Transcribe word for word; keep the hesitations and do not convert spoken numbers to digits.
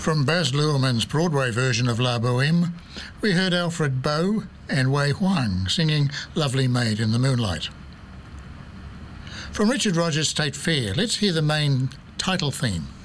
From Baz Luhrmann's Broadway version of La Boheme, we heard Alfred Boe and Wei Huang singing Lovely Maid in the Moonlight. From Richard Rogers' State Fair, let's hear the main title theme.